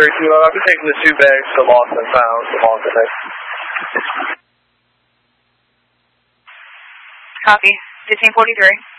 I'll be taking the 2 bags to Lost and Found from alternate. Copy. 1543.